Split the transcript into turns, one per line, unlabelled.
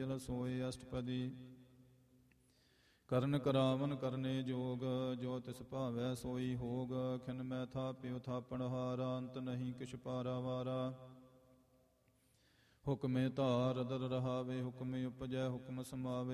ਮਿਲ ਸੋਏ ਅਸ਼ਟਪਦੀ। ਕਰਨ ਕਰਾਵਨ ਕਰਨੇ ਜੋਗ, ਜੋ ਤਿਸ ਭਾਵੈ ਸੋਈ ਹੋਗ। ਖਿਨ ਮੈਂ ਥਾਪਿਉ ਥਾਪਣ ਹਾਰਾ, ਅੰਤ ਨਹੀਂ ਕਿਛ ਪਾਰਾ ਵਾਰਾ। ਹੁਕਮੇ ਧਾਰ ਦਰ ਰਹਾਵੇ, ਹੁਕਮੇ ਉਪਜੈ ਹੁਕਮ ਸਮਾਵੇ।